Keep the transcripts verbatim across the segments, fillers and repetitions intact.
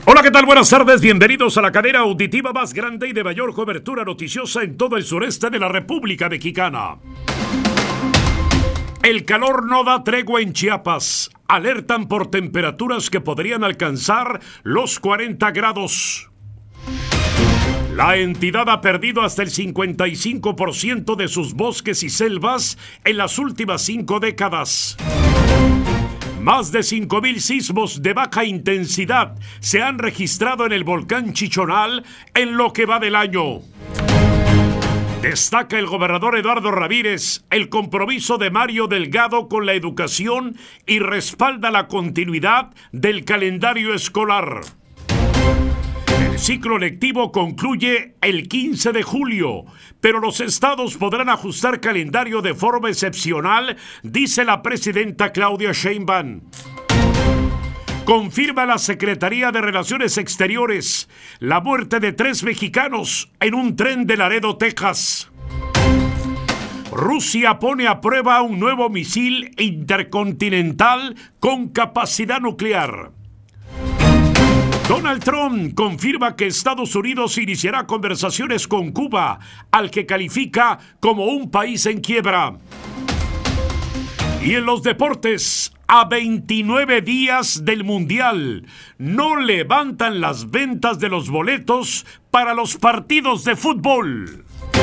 Hola, ¿qué tal? Buenas tardes, bienvenidos a la cadena auditiva más grande y de mayor cobertura noticiosa en todo el sureste de la República Mexicana. El calor no da tregua en Chiapas. Alertan por temperaturas que podrían alcanzar los cuarenta grados. La entidad ha perdido hasta el cincuenta y cinco por ciento de sus bosques y selvas en las últimas cinco décadas. Más de cinco mil sismos de baja intensidad se han registrado en el volcán Chichonal en lo que va del año. Destaca el gobernador Eduardo Ramírez el compromiso de Mario Delgado con la educación y respalda la continuidad del calendario escolar. El ciclo lectivo concluye el quince de julio, pero los estados podrán ajustar calendario de forma excepcional, dice la presidenta Claudia Sheinbaum. Confirma la Secretaría de Relaciones Exteriores la muerte de tres mexicanos en un tren de Laredo, Texas. Rusia pone a prueba un nuevo misil intercontinental con capacidad nuclear. Donald Trump confirma que Estados Unidos iniciará conversaciones con Cuba, al que califica como un país en quiebra. Y en los deportes, a veintinueve días del Mundial, no levantan las ventas de los boletos para los partidos de fútbol.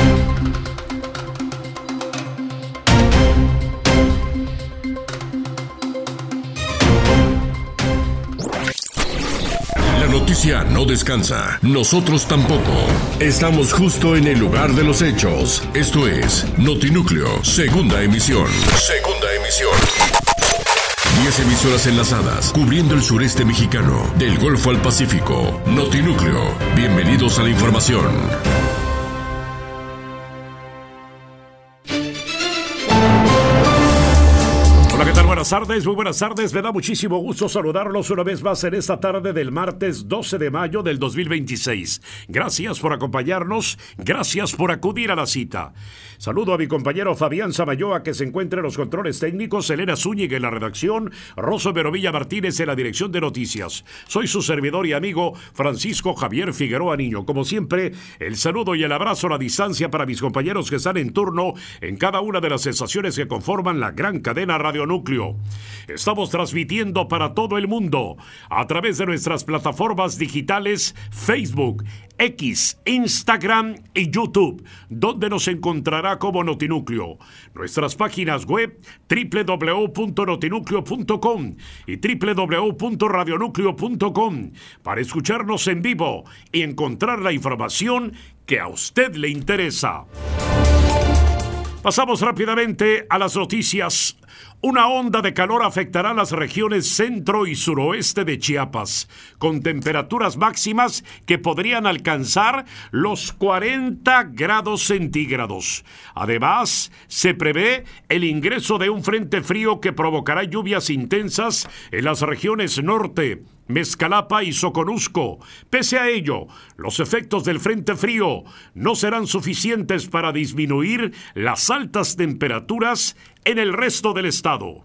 La noticia no descansa, nosotros tampoco. Estamos justo en el lugar de los hechos. Esto es Notinúcleo, segunda emisión. Segunda emisión. Diez emisoras enlazadas, cubriendo el sureste mexicano, del Golfo al Pacífico. Notinúcleo, bienvenidos a la información. Buenas tardes, muy buenas tardes. Me da muchísimo gusto saludarlos una vez más en esta tarde del martes doce de mayo del dos mil veintiséis. Gracias por acompañarnos, gracias por acudir a la cita. Saludo a mi compañero Fabián Samayoa, que se encuentra en los controles técnicos, Elena Zúñiga en la redacción, Rosso Verovilla Martínez en la dirección de noticias. Soy su servidor y amigo Francisco Javier Figueroa Niño. Como siempre, el saludo y el abrazo a la distancia para mis compañeros que están en turno en cada una de las estaciones que conforman la gran cadena Radio Núcleo. Estamos transmitiendo para todo el mundo a través de nuestras plataformas digitales Facebook, X, Instagram y YouTube, donde nos encontrará como Notinúcleo. Nuestras páginas web doble u doble u doble u punto notinúcleo punto com y doble u doble u doble u punto radionúcleo punto com para escucharnos en vivo y encontrar la información que a usted le interesa. Pasamos rápidamente a las noticias. Una onda de calor afectará las regiones centro y suroeste de Chiapas, con temperaturas máximas que podrían alcanzar los cuarenta grados centígrados. Además, se prevé el ingreso de un frente frío que provocará lluvias intensas en las regiones norte, Mezcalapa y Soconusco. Pese a ello, los efectos del frente frío no serán suficientes para disminuir las altas temperaturas en el resto del estado.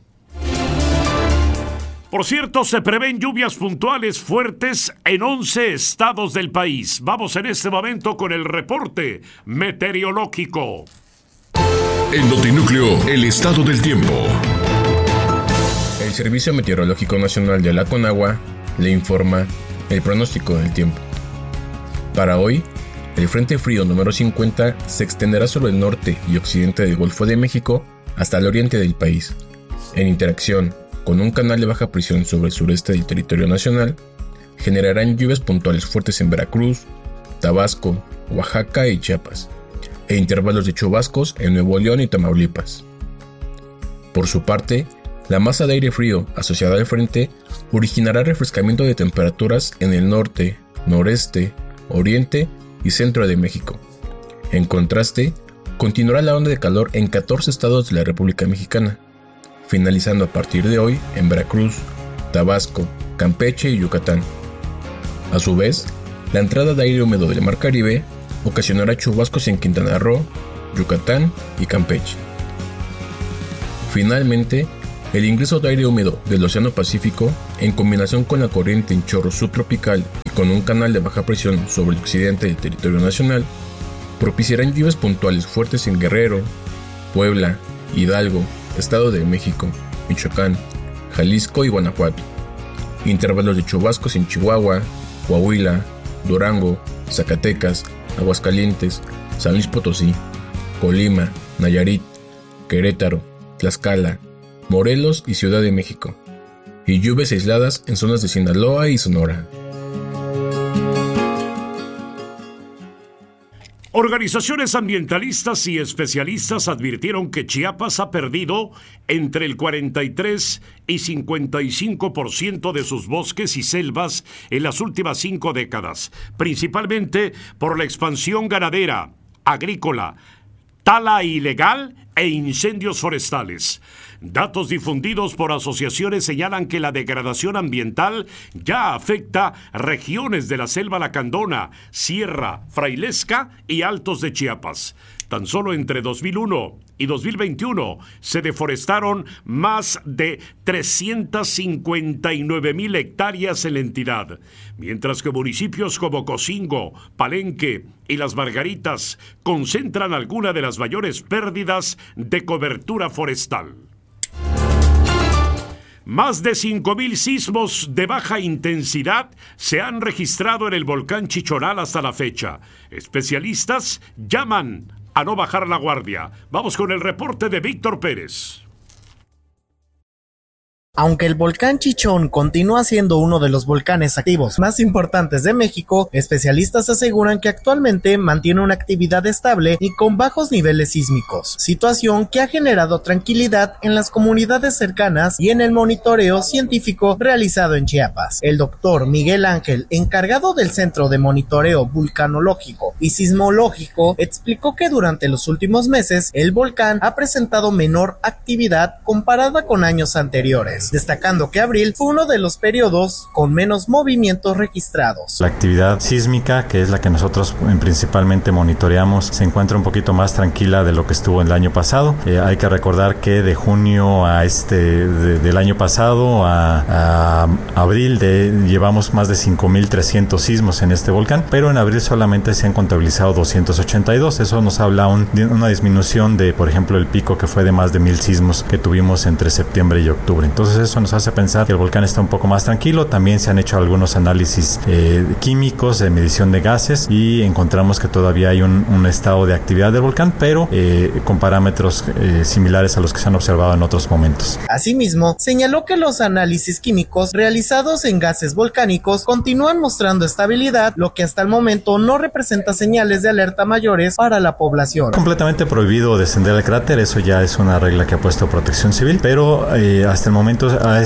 Por cierto, se prevén lluvias puntuales fuertes en once estados del país. Vamos en este momento con el reporte meteorológico. En Notinúcleo, el estado del tiempo. El Servicio Meteorológico Nacional de la Conagua le informa el pronóstico del tiempo. Para hoy, el Frente Frío número cincuenta se extenderá sobre el norte y occidente del Golfo de México hasta el oriente del país, en interacción con un canal de baja presión sobre el sureste del territorio nacional. Generarán lluvias puntuales fuertes en Veracruz, Tabasco, Oaxaca y Chiapas, e intervalos de chubascos en Nuevo León y Tamaulipas. Por su parte, la masa de aire frío asociada al frente originará refrescamiento de temperaturas en el norte, noreste, oriente y centro de México. En contraste, continuará la onda de calor en catorce estados de la República Mexicana, finalizando a partir de hoy en Veracruz, Tabasco, Campeche y Yucatán. A su vez, la entrada de aire húmedo del Mar Caribe ocasionará chubascos en Quintana Roo, Yucatán y Campeche. Finalmente, el ingreso de aire húmedo del Océano Pacífico, en combinación con la corriente en chorro subtropical y con un canal de baja presión sobre el occidente del territorio nacional, propiciarán lluvias puntuales fuertes en Guerrero, Puebla, Hidalgo, Estado de México, Michoacán, Jalisco y Guanajuato. Intervalos de chubascos en Chihuahua, Coahuila, Durango, Zacatecas, Aguascalientes, San Luis Potosí, Colima, Nayarit, Querétaro, Tlaxcala, Morelos y Ciudad de México, y lluvias aisladas en zonas de Sinaloa y Sonora. Organizaciones ambientalistas y especialistas advirtieron que Chiapas ha perdido entre el cuarenta y tres y cincuenta y cinco por ciento de sus bosques y selvas en las últimas cinco décadas, principalmente por la expansión ganadera, agrícola, tala ilegal e incendios forestales. Datos difundidos por asociaciones señalan que la degradación ambiental ya afecta regiones de la selva lacandona, Sierra Frailesca y Altos de Chiapas. Tan solo entre dos mil uno y dos mil veintiuno se deforestaron más de trescientas cincuenta y nueve mil hectáreas en la entidad, mientras que municipios como Cocingo, Palenque y Las Margaritas concentran algunas de las mayores pérdidas de cobertura forestal. Más de cinco mil sismos de baja intensidad se han registrado en el volcán Chichonal hasta la fecha. Especialistas llaman a no bajar la guardia. Vamos con el reporte de Víctor Pérez. Aunque el volcán Chichón continúa siendo uno de los volcanes activos más importantes de México, especialistas aseguran que actualmente mantiene una actividad estable y con bajos niveles sísmicos, situación que ha generado tranquilidad en las comunidades cercanas y en el monitoreo científico realizado en Chiapas. El doctor Miguel Ángel, encargado del Centro de Monitoreo Vulcanológico y Sismológico, explicó que durante los últimos meses el volcán ha presentado menor actividad comparada con años anteriores, destacando que abril fue uno de los periodos con menos movimientos registrados. La actividad sísmica, que es la que nosotros principalmente monitoreamos, se encuentra un poquito más tranquila de lo que estuvo el año pasado. Eh, hay que recordar que de junio a este de, del año pasado a, a abril de, llevamos más de cinco mil trescientos sismos en este volcán, pero en abril solamente se han contabilizado doscientos ochenta y dos. Eso nos habla un, de una disminución de, por ejemplo, el pico que fue de más de mil sismos que tuvimos entre septiembre y octubre. Entonces eso nos hace pensar que el volcán está un poco más tranquilo. También se han hecho algunos análisis eh, químicos de medición de gases y encontramos que todavía hay un, un estado de actividad del volcán, pero eh, con parámetros eh, similares a los que se han observado en otros momentos. Asimismo, señaló que los análisis químicos realizados en gases volcánicos continúan mostrando estabilidad, lo que hasta el momento no representa señales de alerta mayores para la población. Completamente prohibido descender al cráter, eso ya es una regla que ha puesto Protección Civil, pero eh, hasta el momento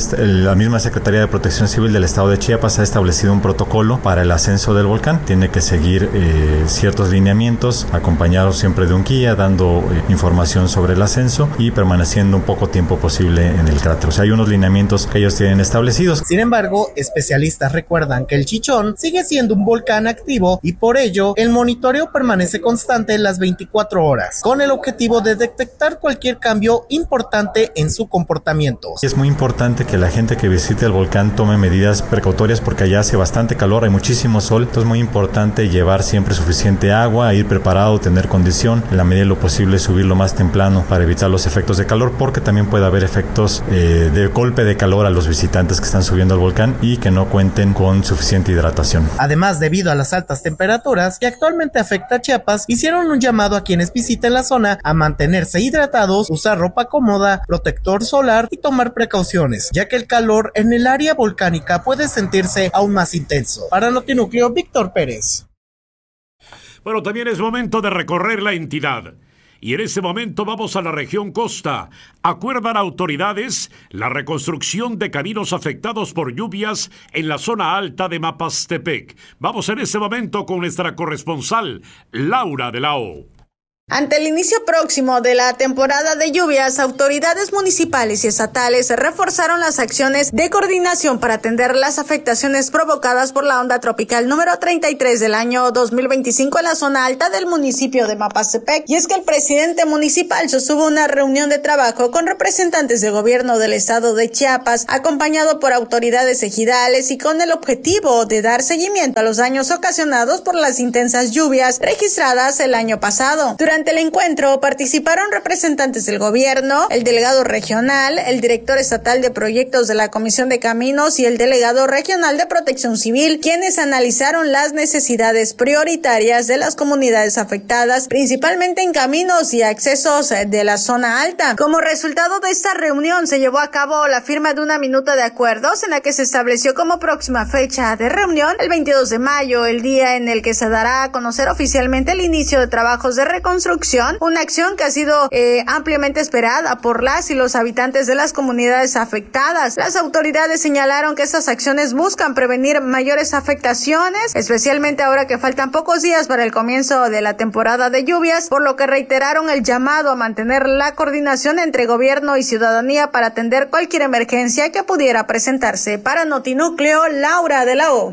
la misma Secretaría de Protección Civil del Estado de Chiapas ha establecido un protocolo para el ascenso del volcán. Tiene que seguir eh, ciertos lineamientos, acompañado siempre de un guía, dando eh, información sobre el ascenso y permaneciendo un poco tiempo posible en el cráter. O sea, hay unos lineamientos que ellos tienen establecidos. Sin embargo, especialistas recuerdan que el Chichón sigue siendo un volcán activo y por ello el monitoreo permanece constante las veinticuatro horas, con el objetivo de detectar cualquier cambio importante en su comportamiento. Es muy importante importante que la gente que visite el volcán tome medidas precautorias porque allá hace bastante calor, hay muchísimo sol, entonces es muy importante llevar siempre suficiente agua, ir preparado, tener condición, en la medida de lo posible subir lo más temprano para evitar los efectos de calor, porque también puede haber efectos eh, de golpe de calor a los visitantes que están subiendo al volcán y que no cuenten con suficiente hidratación. Además, debido a las altas temperaturas que actualmente afecta a Chiapas, hicieron un llamado a quienes visiten la zona a mantenerse hidratados, usar ropa cómoda, protector solar y tomar precauciones, ya que el calor en el área volcánica puede sentirse aún más intenso. Para Notinúcleo, Víctor Pérez. Bueno, también es momento de recorrer la entidad. Y en este momento vamos a la región costa. Acuerdan autoridades la reconstrucción de caminos afectados por lluvias en la zona alta de Mapastepec. Vamos en este momento con nuestra corresponsal, Laura de la O. Ante el inicio próximo de la temporada de lluvias, autoridades municipales y estatales reforzaron las acciones de coordinación para atender las afectaciones provocadas por la onda tropical número treinta y tres del año dos mil veinticinco en la zona alta del municipio de Mapastepec. Y es que el presidente municipal sostuvo una reunión de trabajo con representantes del gobierno del estado de Chiapas, acompañado por autoridades ejidales y con el objetivo de dar seguimiento a los daños ocasionados por las intensas lluvias registradas el año pasado. Durante Durante el encuentro participaron representantes del gobierno, el delegado regional, el director estatal de proyectos de la Comisión de Caminos y el delegado regional de Protección Civil, quienes analizaron las necesidades prioritarias de las comunidades afectadas, principalmente en caminos y accesos de la zona alta. Como resultado de esta reunión se llevó a cabo la firma de una minuta de acuerdos en la que se estableció como próxima fecha de reunión el veintidós de mayo, el día en el que se dará a conocer oficialmente el inicio de trabajos de reconstrucción, una acción que ha sido eh, ampliamente esperada por las y los habitantes de las comunidades afectadas. Las autoridades señalaron que estas acciones buscan prevenir mayores afectaciones, especialmente ahora que faltan pocos días para el comienzo de la temporada de lluvias, por lo que reiteraron el llamado a mantener la coordinación entre gobierno y ciudadanía para atender cualquier emergencia que pudiera presentarse. Para Notinúcleo, Laura de la O.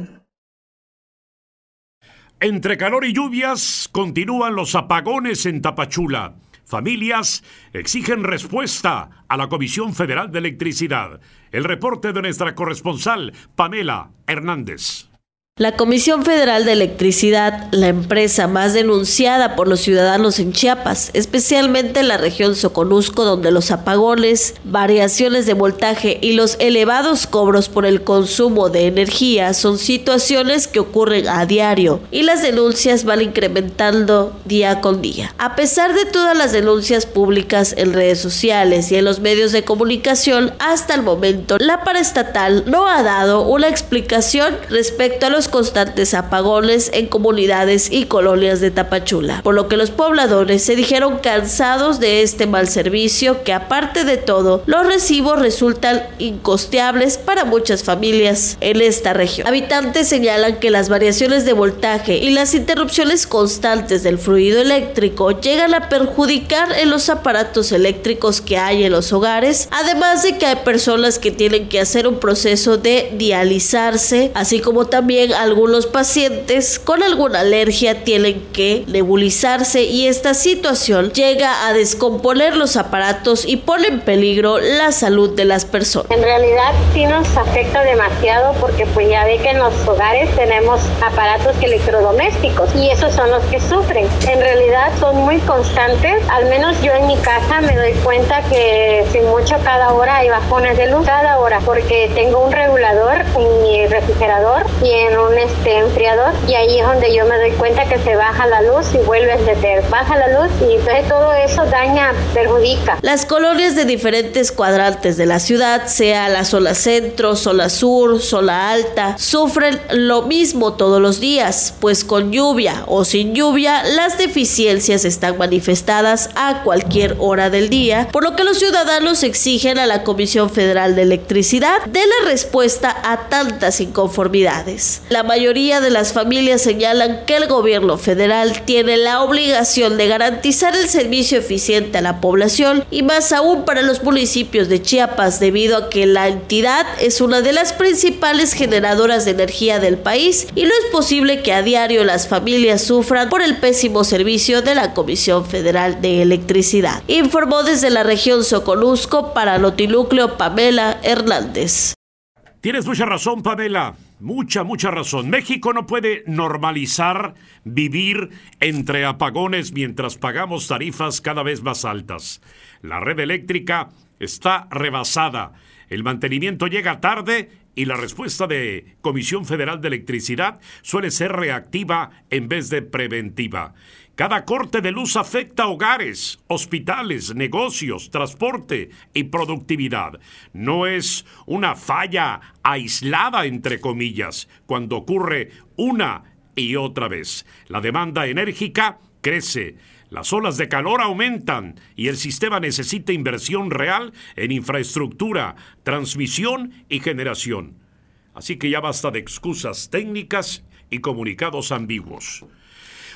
Entre calor y lluvias, continúan los apagones en Tapachula. Familias exigen respuesta a la Comisión Federal de Electricidad. El reporte de nuestra corresponsal, Pamela Hernández. La Comisión Federal de Electricidad, la empresa más denunciada por los ciudadanos en Chiapas, especialmente en la región Soconusco, donde los apagones, variaciones de voltaje y los elevados cobros por el consumo de energía son situaciones que ocurren a diario y las denuncias van incrementando día con día. A pesar de todas las denuncias públicas en redes sociales y en los medios de comunicación, hasta el momento la paraestatal no ha dado una explicación respecto a los constantes apagones en comunidades y colonias de Tapachula, por lo que los pobladores se dijeron cansados de este mal servicio que, aparte de todo, los recibos resultan incosteables para muchas familias en esta región. Habitantes señalan que las variaciones de voltaje y las interrupciones constantes del fluido eléctrico llegan a perjudicar en los aparatos eléctricos que hay en los hogares, además de que hay personas que tienen que hacer un proceso de dializarse, así como también algunos pacientes con alguna alergia tienen que nebulizarse, y esta situación llega a descomponer los aparatos y pone en peligro la salud de las personas. En realidad sí nos afecta demasiado porque pues ya ve que en los hogares tenemos aparatos electrodomésticos y esos son los que sufren. En realidad son muy constantes, al menos yo en mi casa me doy cuenta que sin mucho cada hora hay bajones de luz, cada hora, porque tengo un regulador en mi refrigerador y en un este enfriador, y ahí es donde yo me doy cuenta que se baja la luz y vuelve a encender, baja la luz, y entonces todo eso daña, perjudica. Las colonias de diferentes cuadrantes de la ciudad, sea la zona centro, zona sur, zona alta, sufren lo mismo todos los días, pues con lluvia o sin lluvia las deficiencias están manifestadas a cualquier hora del día, por lo que los ciudadanos exigen a la Comisión Federal de Electricidad dé la respuesta a tantas inconformidades. La mayoría de las familias señalan que el gobierno federal tiene la obligación de garantizar el servicio eficiente a la población, y más aún para los municipios de Chiapas, debido a que la entidad es una de las principales generadoras de energía del país y no es posible que a diario las familias sufran por el pésimo servicio de la Comisión Federal de Electricidad. Informó desde la región Soconusco para Notinúcleo, Pamela Hernández. Tienes mucha razón, Pamela. Mucha, mucha razón. México no puede normalizar vivir entre apagones mientras pagamos tarifas cada vez más altas. La red eléctrica está rebasada. El mantenimiento llega tarde y la respuesta de Comisión Federal de Electricidad suele ser reactiva en vez de preventiva. Cada corte de luz afecta hogares, hospitales, negocios, transporte y productividad. No es una falla aislada, entre comillas, cuando ocurre una y otra vez. La demanda enérgica crece, las olas de calor aumentan y el sistema necesita inversión real en infraestructura, transmisión y generación. Así que ya basta de excusas técnicas y comunicados ambiguos.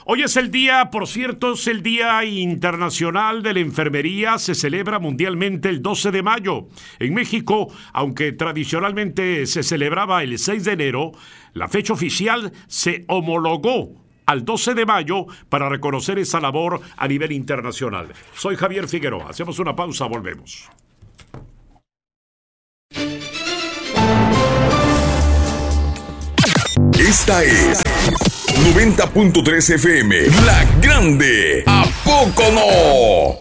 Hoy es el día, por cierto, es el Día Internacional de la Enfermería. Se celebra mundialmente el doce de mayo. En México, aunque tradicionalmente se celebraba el seis de enero, la fecha oficial se homologó al doce de mayo para reconocer esa labor a nivel internacional. Soy Javier Figueroa. Hacemos una pausa, volvemos. Esta es noventa punto tres F M, La Grande. ¿A poco no?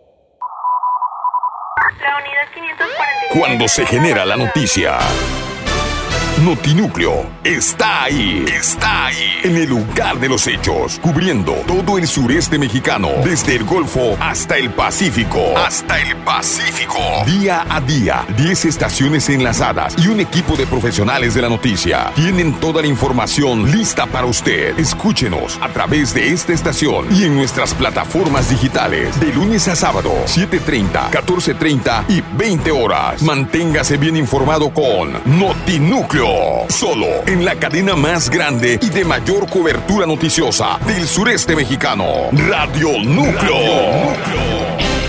La unidad quinientos cuarenta y siete. Cuando se genera la noticia, Notinúcleo está ahí, está ahí, en el lugar de los hechos, cubriendo todo el sureste mexicano, desde el Golfo hasta el Pacífico, hasta el Pacífico. Día a día, diez estaciones enlazadas y un equipo de profesionales de la noticia tienen toda la información lista para usted. Escúchenos a través de esta estación y en nuestras plataformas digitales, de lunes a sábado, siete treinta, catorce treinta y veinte horas. Manténgase bien informado con Notinúcleo. Solo en la cadena más grande y de mayor cobertura noticiosa del sureste mexicano, Radio Núcleo. Radio Núcleo.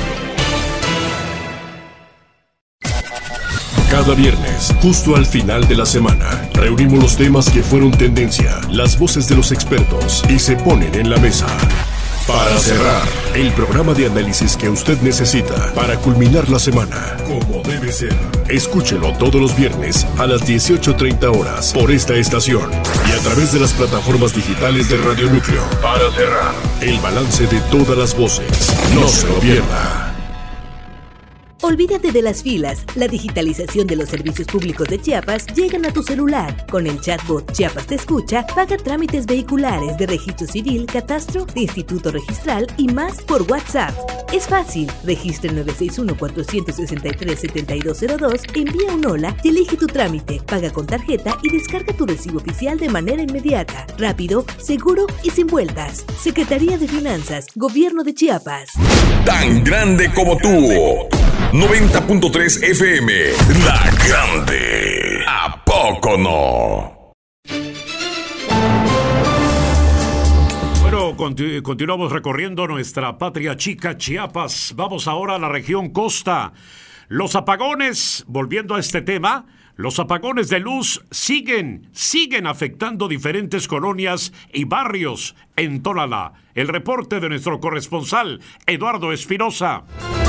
Cada viernes, justo al final de la semana, reunimos los temas que fueron tendencia, las voces de los expertos y se ponen en la mesa. Para cerrar, el programa de análisis que usted necesita para culminar la semana, como debe ser. Escúchelo todos los viernes a las dieciocho treinta horas por esta estación y a través de las plataformas digitales de Radio Núcleo. Para cerrar, el balance de todas las voces. No se lo pierda. Olvídate de las filas. La digitalización de los servicios públicos de Chiapas llegan a tu celular. Con el chatbot Chiapas Te Escucha, paga trámites vehiculares de registro civil, catastro, de instituto registral y más por WhatsApp. Es fácil. Registra el nueve seis uno, cuatro seis tres, siete dos cero dos, envía un hola y elige tu trámite, paga con tarjeta y descarga tu recibo oficial de manera inmediata, rápido, seguro y sin vueltas. Secretaría de Finanzas, Gobierno de Chiapas. Tan grande como tú. noventa punto tres F M, La Grande. ¿A poco no? Bueno, continu- continuamos recorriendo nuestra patria chica, Chiapas. Vamos ahora a la región costa. Los apagones, volviendo a este tema, los apagones de luz siguen, siguen afectando diferentes colonias y barrios en Tonalá. El reporte de nuestro corresponsal, Eduardo Espinosa.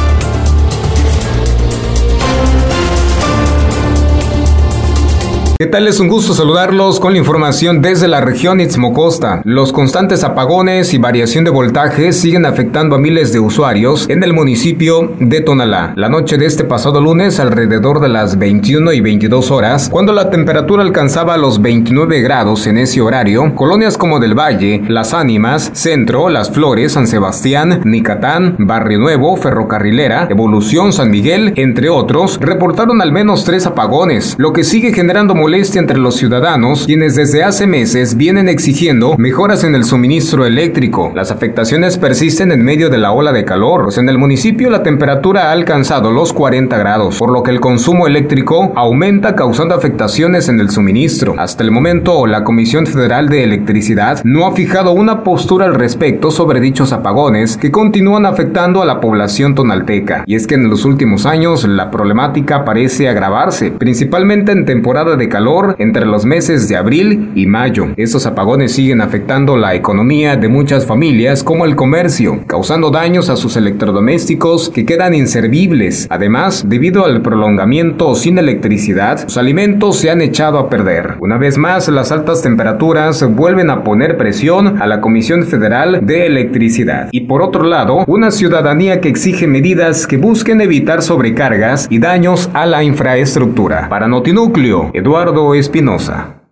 ¿Qué tal? Es un gusto saludarlos con la información desde la región Istmo Costa. Los constantes apagones y variación de voltaje siguen afectando a miles de usuarios en el municipio de Tonalá. La noche de este pasado lunes, alrededor de las veintiuna y veintidós horas, cuando la temperatura alcanzaba los veintinueve grados en ese horario, colonias como Del Valle, Las Ánimas, Centro, Las Flores, San Sebastián, Nicatán, Barrio Nuevo, Ferrocarrilera, Evolución, San Miguel, entre otros, reportaron al menos tres apagones, lo que sigue generando molestia entre los ciudadanos, quienes desde hace meses vienen exigiendo mejoras en el suministro eléctrico. Las afectaciones persisten en medio de la ola de calor, pues en el municipio la temperatura ha alcanzado los cuarenta grados, por lo que el consumo eléctrico aumenta, causando afectaciones en el suministro. Hasta el momento, la Comisión Federal de Electricidad no ha fijado una postura al respecto sobre dichos apagones que continúan afectando a la población tonalteca. Y es que en los últimos años la problemática parece agravarse, principalmente en temporada de calor entre los meses de abril y mayo. Estos apagones siguen afectando la economía de muchas familias como el comercio, causando daños a sus electrodomésticos que quedan inservibles. Además, debido al prolongamiento sin electricidad, los alimentos se han echado a perder. Una vez más, las altas temperaturas vuelven a poner presión a la Comisión Federal de Electricidad. Y por otro lado, una ciudadanía que exige medidas que busquen evitar sobrecargas y daños a la infraestructura. Para Notinúcleo, Eduardo Espinosa.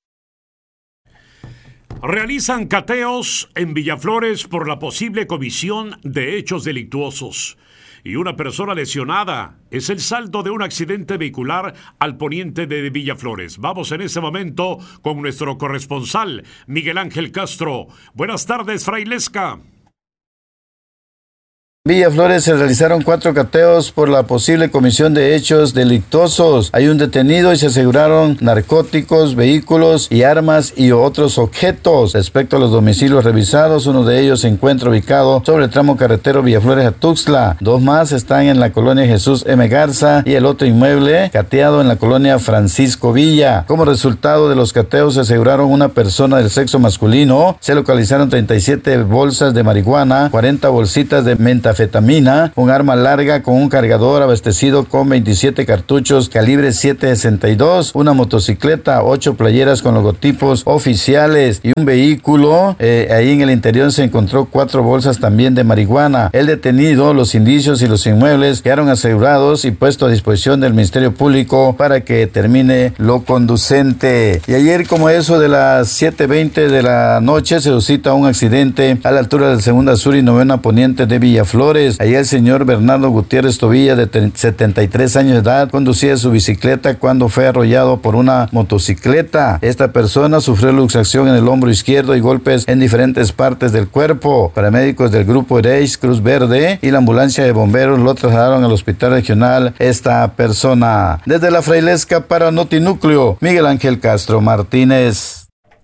Realizan cateos en Villaflores por la posible comisión de hechos delictuosos. Y una persona lesionada es el saldo de un accidente vehicular al poniente de Villaflores. Vamos en ese momento con nuestro corresponsal, Miguel Ángel Castro. Buenas tardes, Frailesca. Villaflores se realizaron cuatro cateos por la posible comisión de hechos delictuosos. Hay un detenido y se aseguraron narcóticos, vehículos y armas y otros objetos. Respecto a los domicilios revisados, uno de ellos se encuentra ubicado sobre el tramo carretero Villaflores a Tuxtla. Dos más están en la colonia Jesús M. Garza y el otro inmueble cateado en la colonia Francisco Villa. Como resultado de los cateos se aseguraron una persona del sexo masculino. Se localizaron treinta y siete bolsas de marihuana, cuarenta bolsitas de menta fetamina, un arma larga con un cargador abastecido con veintisiete cartuchos calibre siete sesenta y dos, una motocicleta, ocho playeras con logotipos oficiales y un vehículo. Eh, ahí en el interior se encontró cuatro bolsas también de marihuana. El detenido, los indicios y los inmuebles quedaron asegurados y puestos a disposición del Ministerio Público para que termine lo conducente. Y ayer, como eso de las siete veinte de la noche, se suscita un accidente a la altura del Segunda Sur y Novena Poniente de Villaflores. Allá el señor Bernardo Gutiérrez Tobilla, de setenta y tres años de edad, conducía su bicicleta cuando fue arrollado por una motocicleta. Esta persona sufrió luxación en el hombro izquierdo y golpes en diferentes partes del cuerpo. Paramédicos del grupo Ereis Cruz Verde y la ambulancia de bomberos lo trasladaron al hospital regional esta persona. Desde la Frailesca para Notinúcleo, Miguel Ángel Castro Martínez.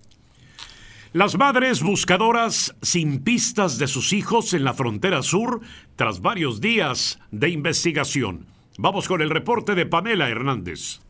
Las madres buscadoras sin pistas de sus hijos en la frontera sur tras varios días de investigación. Vamos con el reporte de Pamela Hernández.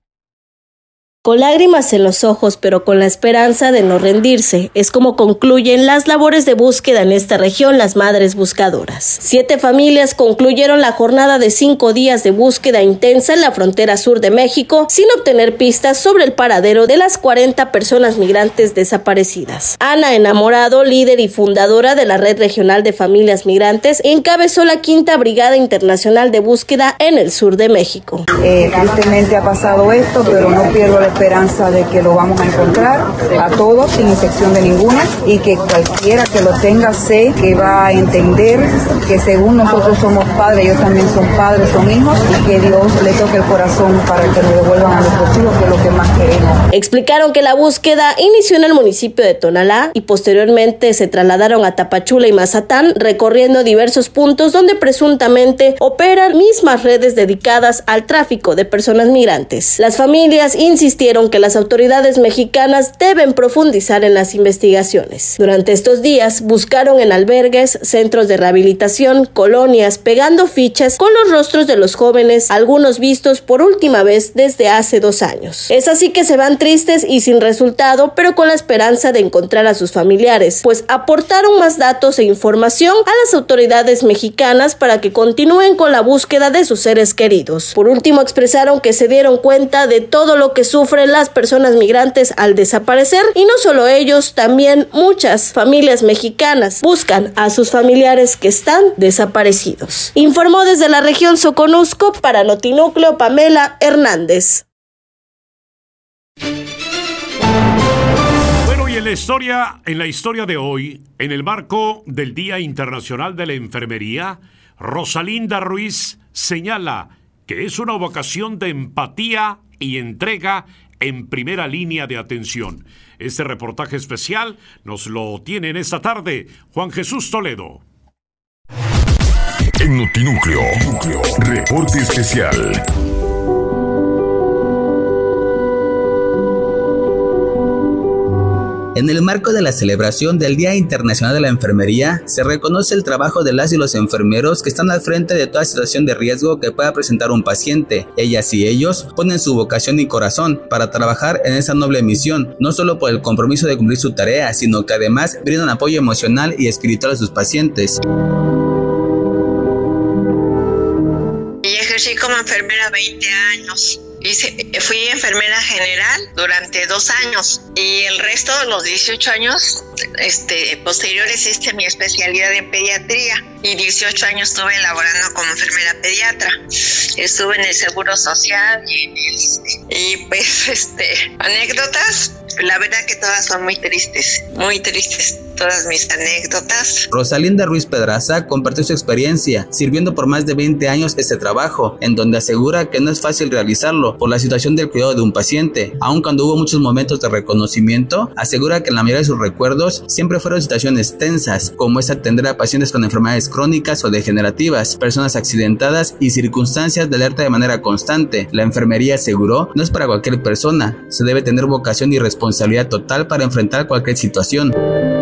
Con lágrimas en los ojos, pero con la esperanza de no rendirse, es como concluyen las labores de búsqueda en esta región las madres buscadoras. Siete familias concluyeron la jornada de cinco días de búsqueda intensa en la frontera sur de México sin obtener pistas sobre el paradero de las cuarenta personas migrantes desaparecidas. Ana Enamorado, líder y fundadora de la Red Regional de Familias Migrantes, encabezó la quinta Brigada Internacional de Búsqueda en el sur de México. Eh, tristemente ha pasado esto, pero no pierdo la esperanza de que lo vamos a encontrar a todos sin excepción de ninguna, y que cualquiera que lo tenga sé que va a entender que según nosotros somos padres, ellos también son padres, son hijos, y que Dios le toque el corazón para que nos devuelvan a nuestros hijos, que es lo que más queremos. Explicaron que la búsqueda inició en el municipio de Tonalá y posteriormente se trasladaron a Tapachula y Mazatán, recorriendo diversos puntos donde presuntamente operan mismas redes dedicadas al tráfico de personas migrantes. Las familias insistieron que las autoridades mexicanas deben profundizar en las investigaciones. Durante estos días buscaron en albergues, centros de rehabilitación, colonias, pegando fichas con los rostros de los jóvenes, algunos vistos por última vez desde hace dos años. Es así que se van tristes y sin resultado, pero con la esperanza de encontrar a sus familiares, pues aportaron más datos e información a las autoridades mexicanas para que continúen con la búsqueda de sus seres queridos. Por último, expresaron que se dieron cuenta de todo lo que sufren las personas migrantes al desaparecer, y no solo ellos, también muchas familias mexicanas buscan a sus familiares que están desaparecidos. Informó desde la región Soconusco para Notinúcleo Pamela Hernández. Bueno, y en la historia, en la historia de hoy, en el marco del Día Internacional de la Enfermería, Rosalinda Ruiz señala que es una vocación de empatía y entrega en primera línea de atención. Este reportaje especial nos lo tiene en esta tarde Juan Jesús Toledo. En Notinúcleo, reporte especial. En el marco de la celebración del Día Internacional de la Enfermería, se reconoce el trabajo de las y los enfermeros que están al frente de toda situación de riesgo que pueda presentar un paciente. Ellas y ellos ponen su vocación y corazón para trabajar en esa noble misión, no solo por el compromiso de cumplir su tarea, sino que además brindan apoyo emocional y espiritual a sus pacientes. Y ejercí como enfermera veinte años. Hice, fui enfermera general durante dos años y el resto de los dieciocho años este, posteriores hice mi especialidad en pediatría y dieciocho años estuve laborando como enfermera pediatra. Estuve en el Seguro Social y, en el, y pues este, anécdotas, la verdad que todas son muy tristes, muy tristes. todas mis anécdotas. Rosalinda Ruiz Pedraza compartió su experiencia sirviendo por más de veinte años este trabajo, en donde asegura que no es fácil realizarlo por la situación del cuidado de un paciente. Aun cuando hubo muchos momentos de reconocimiento, asegura que en la mayoría de sus recuerdos siempre fueron situaciones tensas, como es atender a pacientes con enfermedades crónicas o degenerativas, personas accidentadas y circunstancias de alerta de manera constante. La enfermería, aseguró, no es para cualquier persona, se debe tener vocación y responsabilidad total para enfrentar cualquier situación.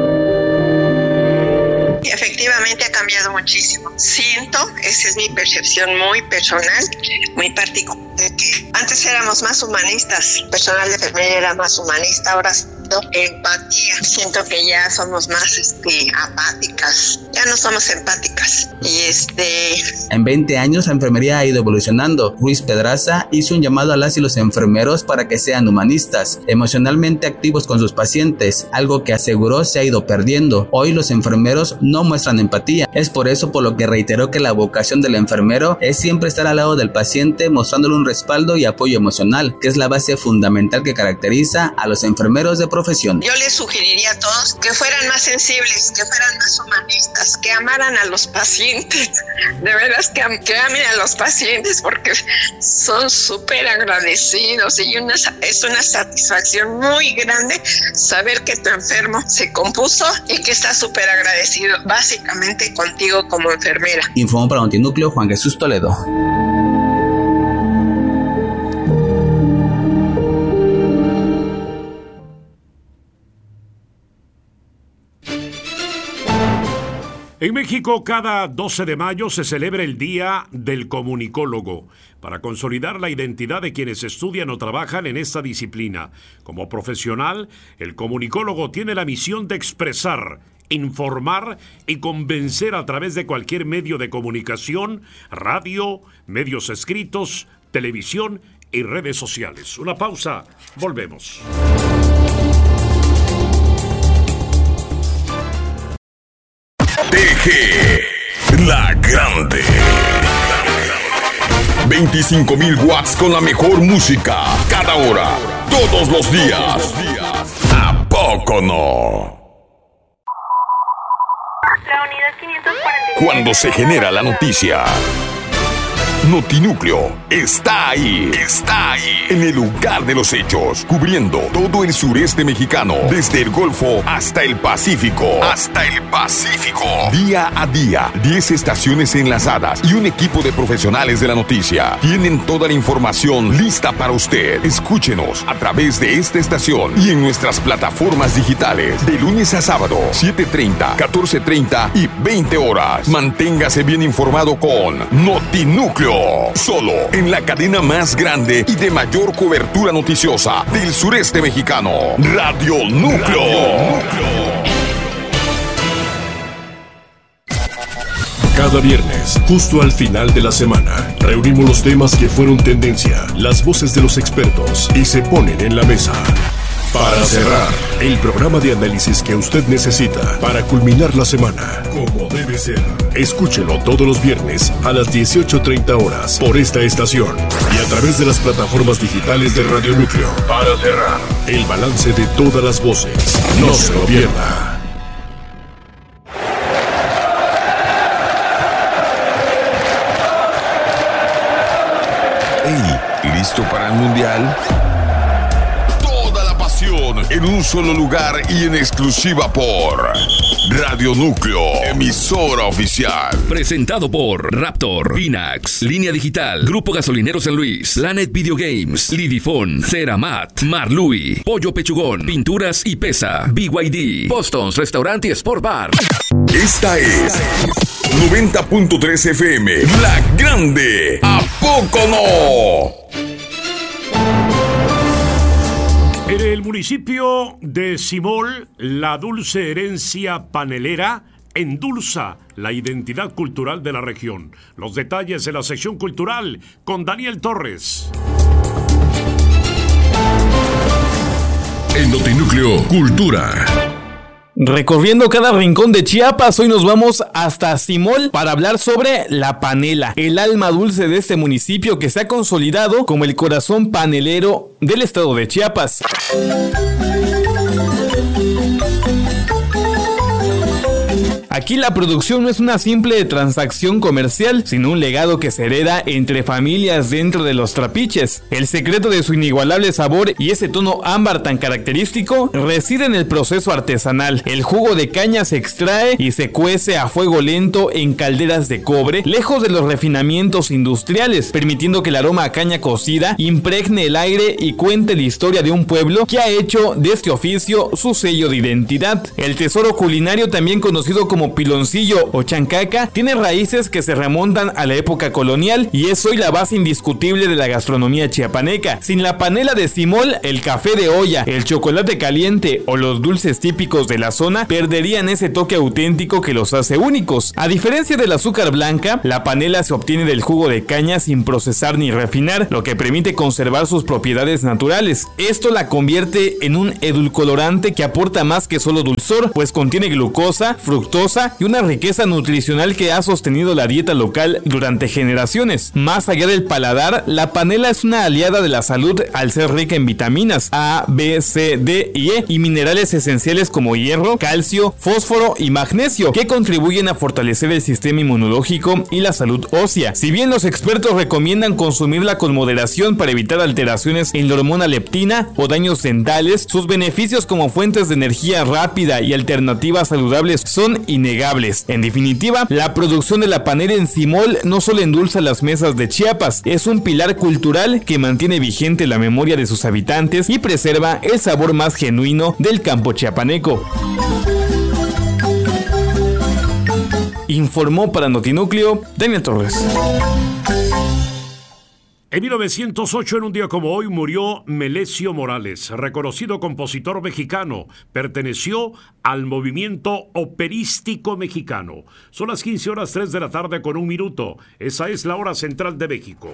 Efectivamente ha cambiado muchísimo. Siento, esa es mi percepción muy personal, muy particular, que antes éramos más humanistas, el personal de enfermería era más humanista, ahora siento empatía, siento que ya somos más este, apáticas, ya no somos empáticas. Y este... En veinte años la enfermería ha ido evolucionando. Ruiz Pedraza hizo un llamado a las y los enfermeros para que sean humanistas, emocionalmente activos con sus pacientes, algo que aseguró se ha ido perdiendo. Hoy los enfermeros no muestran empatía. Es por eso por lo que reiteró que la vocación del enfermero es siempre estar al lado del paciente, mostrándole un respaldo y apoyo emocional, que es la base fundamental que caracteriza a los enfermeros de profesión. Yo les sugeriría a todos que fueran más sensibles, que fueran más humanistas, que amaran a los pacientes, de veras que, que amen a los pacientes, porque son súper agradecidos y una, es una satisfacción muy grande saber que tu enfermo se compuso y que está súper agradecido básicamente contigo como enfermera. Informó para Notinúcleo Juan Jesús Toledo. En México, cada doce de mayo se celebra el Día del Comunicólogo, para consolidar la identidad de quienes estudian o trabajan en esta disciplina. Como profesional, el comunicólogo tiene la misión de expresar, informar y convencer a través de cualquier medio de comunicación, radio, medios escritos, televisión y redes sociales. Una pausa, volvemos. T G, la grande. veinticinco mil watts con la mejor música, cada hora, todos los días. ¿A poco no? Cuando se genera la noticia, Notinúcleo está ahí, está ahí, en el lugar de los hechos, cubriendo todo el sureste mexicano, desde el Golfo hasta el Pacífico, hasta el Pacífico. Día a día, diez estaciones enlazadas y un equipo de profesionales de la noticia tienen toda la información lista para usted. Escúchenos a través de esta estación y en nuestras plataformas digitales, de lunes a sábado, siete treinta, catorce treinta y veinte horas. Manténgase bien informado con Notinúcleo. Solo en la cadena más grande y de mayor cobertura noticiosa del sureste mexicano, Radio Núcleo. Radio Núcleo. Cada viernes, justo al final de la semana, reunimos los temas que fueron tendencia, las voces de los expertos y se ponen en la mesa. Para cerrar, el programa de análisis que usted necesita para culminar la semana, como debe ser. Escúchelo todos los viernes a las dieciocho treinta horas por esta estación y a través de las plataformas digitales de Radio Núcleo. Para cerrar, el balance de todas las voces. No se lo pierda. Hey, ¿listo para el mundial? En un solo lugar y en exclusiva por Radio Núcleo, emisora oficial. Presentado por Raptor, Pinax, Línea Digital, Grupo Gasolinero San Luis, Planet Video Games, Lidifón, Ceramat, Marlui, Pollo Pechugón, Pinturas y Pesa, B Y D, Boston's Restaurant y Sport Bar. Esta es noventa punto tres F M, La Grande. ¿A poco no? En el municipio de Simol, la dulce herencia panelera endulza la identidad cultural de la región. Los detalles en la sección cultural con Daniel Torres. En Notinúcleo, Cultura. Recorriendo cada rincón de Chiapas, hoy nos vamos hasta Simol para hablar sobre la panela, el alma dulce de este municipio que se ha consolidado como el corazón panelero del estado de Chiapas. Aquí la producción no es una simple transacción comercial, sino un legado que se hereda entre familias dentro de los trapiches. El secreto de su inigualable sabor y ese tono ámbar tan característico reside en el proceso artesanal. El jugo de caña se extrae y se cuece a fuego lento en calderas de cobre, lejos de los refinamientos industriales, permitiendo que el aroma a caña cocida impregne el aire y cuente la historia de un pueblo que ha hecho de este oficio su sello de identidad. El tesoro culinario, también conocido como piloncillo o chancaca, tiene raíces que se remontan a la época colonial y es hoy la base indiscutible de la gastronomía chiapaneca. Sin la panela de simol, el café de olla, el chocolate caliente o los dulces típicos de la zona perderían ese toque auténtico que los hace únicos. A diferencia del azúcar blanca, la panela se obtiene del jugo de caña sin procesar ni refinar, lo que permite conservar sus propiedades naturales. Esto la convierte en un edulcorante que aporta más que solo dulzor, pues contiene glucosa, fructosa y una riqueza nutricional que ha sostenido la dieta local durante generaciones. Más allá del paladar, la panela es una aliada de la salud al ser rica en vitaminas A, B, C, D y E y minerales esenciales como hierro, calcio, fósforo y magnesio, que contribuyen a fortalecer el sistema inmunológico y la salud ósea. Si bien los expertos recomiendan consumirla con moderación para evitar alteraciones en la hormona leptina o daños dentales, sus beneficios como fuentes de energía rápida y alternativas saludables son innegables. En definitiva, la producción de la panela en simol no solo endulza las mesas de Chiapas, es un pilar cultural que mantiene vigente la memoria de sus habitantes y preserva el sabor más genuino del campo chiapaneco. Informó para Notinúcleo Daniel Torres. En mil novecientos ocho, en un día como hoy, murió Melesio Morales, reconocido compositor mexicano. Perteneció al movimiento operístico mexicano. Son las quince horas tres de la tarde con un minuto. Esa es la hora central de México.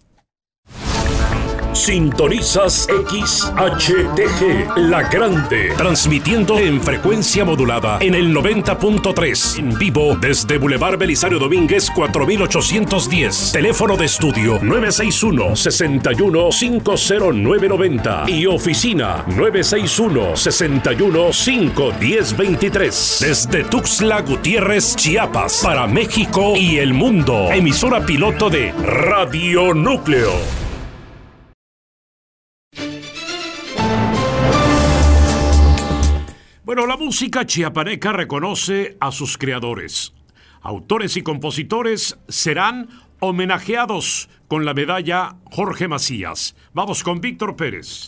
Sintonizas X H T G, La Grande, transmitiendo en frecuencia modulada en el noventa punto tres, en vivo desde Boulevard Belisario Domínguez cuatro mil ochocientos diez, teléfono de estudio nueve seis uno, seis uno cinco cero nueve nueve cero y oficina nueve seis uno, seis uno cinco uno cero dos tres, desde Tuxtla Gutiérrez, Chiapas, para México y el mundo, emisora piloto de Radio Núcleo. Bueno, la música chiapaneca reconoce a sus creadores. Autores y compositores serán homenajeados con la medalla Jorge Macías. Vamos con Víctor Pérez.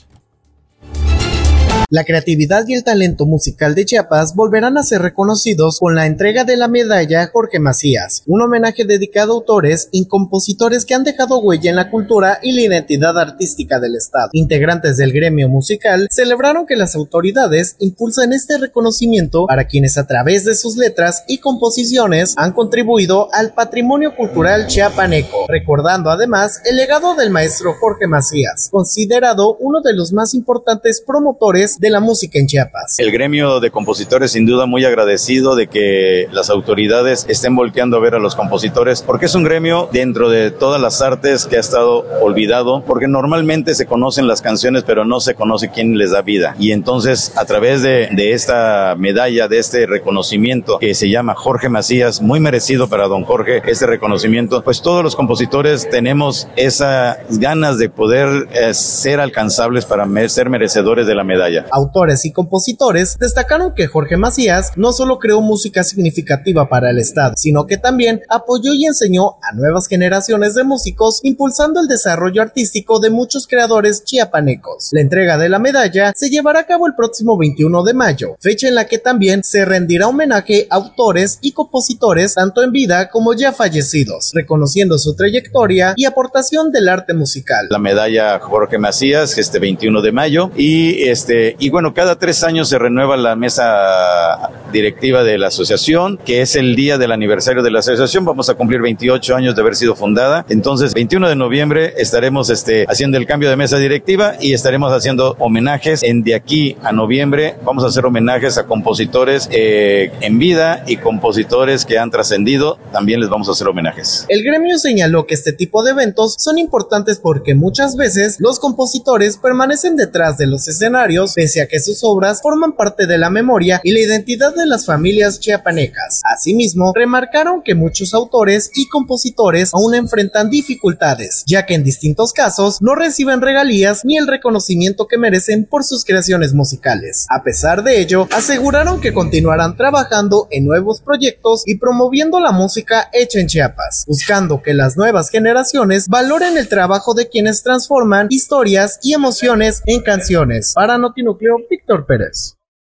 La creatividad y el talento musical de Chiapas volverán a ser reconocidos con la entrega de la medalla Jorge Macías, un homenaje dedicado a autores y compositores que han dejado huella en la cultura y la identidad artística del estado. Integrantes del gremio musical celebraron que las autoridades impulsen este reconocimiento para quienes a través de sus letras y composiciones han contribuido al patrimonio cultural chiapaneco, recordando además el legado del maestro Jorge Macías, considerado uno de los más importantes promotores de la música en Chiapas. El gremio de compositores sin duda muy agradecido de que las autoridades estén volteando a ver a los compositores, porque es un gremio dentro de todas las artes que ha estado olvidado, porque normalmente se conocen las canciones pero no se conoce quién les da vida, y entonces a través de, de esta medalla, de este reconocimiento que se llama Jorge Macías, muy merecido para don Jorge este reconocimiento, pues todos los compositores tenemos esas ganas de poder eh, ser alcanzables para me- ser merecedores de la medalla. Autores y compositores destacaron que Jorge Macías no solo creó música significativa para el estado, sino que también apoyó y enseñó a nuevas generaciones de músicos, impulsando el desarrollo artístico de muchos creadores chiapanecos. La entrega de la medalla se llevará a cabo el próximo veintiuno de mayo, fecha en la que también se rendirá homenaje a autores y compositores tanto en vida como ya fallecidos, reconociendo su trayectoria y aportación del arte musical. La medalla Jorge Macías, este veintiuno de mayo, y este y bueno, cada tres años se renueva la mesa directiva de la asociación, que es el día del aniversario de la asociación. Vamos a cumplir veintiocho años de haber sido fundada. Entonces, veintiuno de noviembre estaremos este, haciendo el cambio de mesa directiva y estaremos haciendo homenajes. En de aquí a noviembre vamos a hacer homenajes a compositores eh, en vida y compositores que han trascendido. También les vamos a hacer homenajes. El gremio señaló que este tipo de eventos son importantes porque muchas veces los compositores permanecen detrás de los escenarios pese a que sus obras forman parte de la memoria y la identidad de las familias chiapanecas. Asimismo, remarcaron que muchos autores y compositores aún enfrentan dificultades, ya que en distintos casos no reciben regalías ni el reconocimiento que merecen por sus creaciones musicales. A pesar de ello, aseguraron que continuarán trabajando en nuevos proyectos y promoviendo la música hecha en Chiapas, buscando que las nuevas generaciones valoren el trabajo de quienes transforman historias y emociones en canciones. Para Notinúcleo, Víctor Pérez.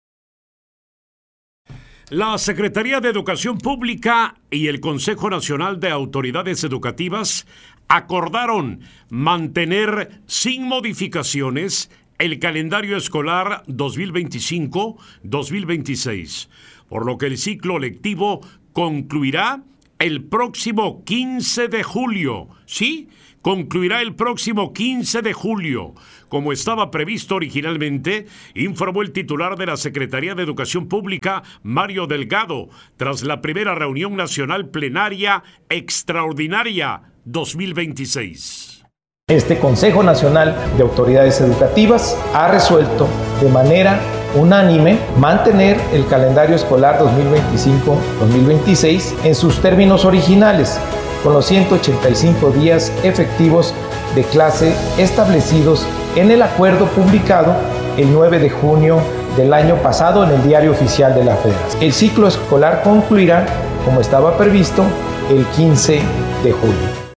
La Secretaría de Educación Pública y el Consejo Nacional de Autoridades Educativas acordaron mantener sin modificaciones el calendario escolar dos mil veinticinco dos mil veintiséis, por lo que el ciclo lectivo concluirá el próximo quince de julio. ¿Sí? Concluirá el próximo quince de julio, como estaba previsto originalmente, informó el titular de la Secretaría de Educación Pública, Mario Delgado, tras la primera reunión nacional plenaria extraordinaria dos mil veintiséis. Este Consejo Nacional de Autoridades Educativas ha resuelto de manera unánime mantener el calendario escolar dos mil veinticinco dos mil veintiséis en sus términos originales, con los ciento ochenta y cinco días efectivos de clase establecidos en el acuerdo publicado el nueve de junio del año pasado en el Diario Oficial de la Federación. El ciclo escolar concluirá, como estaba previsto, el quince de julio.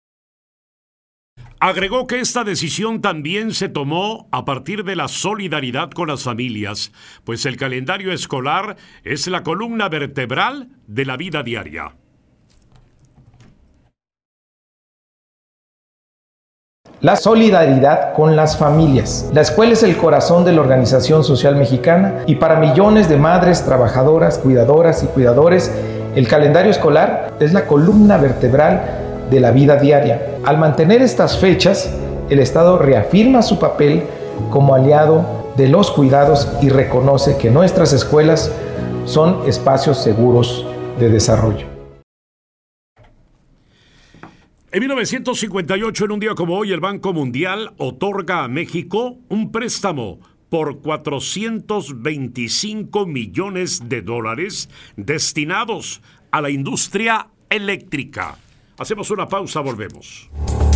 Agregó que esta decisión también se tomó a partir de la solidaridad con las familias, pues el calendario escolar es la columna vertebral de la vida diaria. La solidaridad con las familias. La escuela es el corazón de la organización social mexicana y para millones de madres, trabajadoras, cuidadoras y cuidadores, el calendario escolar es la columna vertebral de la vida diaria. Al mantener estas fechas, el Estado reafirma su papel como aliado de los cuidados y reconoce que nuestras escuelas son espacios seguros de desarrollo. En mil novecientos cincuenta y ocho, en un día como hoy, el Banco Mundial otorga a México un préstamo por cuatrocientos veinticinco millones de dólares destinados a la industria eléctrica. Hacemos una pausa, volvemos.